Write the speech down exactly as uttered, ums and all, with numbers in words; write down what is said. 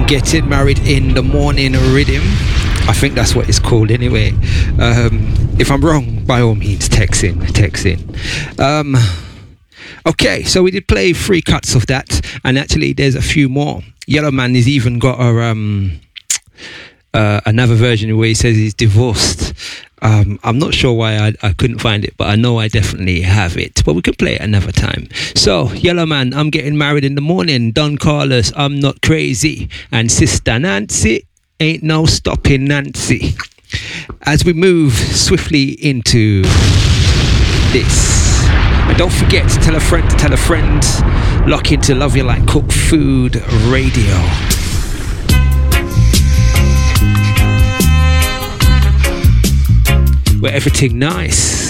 Getting Married in the Morning Rhythm. I think that's what it's called anyway. Um, if I'm wrong, by all means, text in, text in. Um, okay, so we did play three cuts of that, and actually there's a few more. Yellowman has even got a, um, uh, another version where he says he's divorced. Um, I'm not sure why I, I couldn't find it, but I know I definitely have it. But we can play it another time. So, Yellowman, I'm Getting Married in the Morning. Don Carlos, I'm Not Crazy. And Sister Nancy, Ain't No Stopping Nancy. As we move swiftly into this. And don't forget to tell a friend to tell a friend. Lock into Love You Like Cook Food Radio. Where everything nice.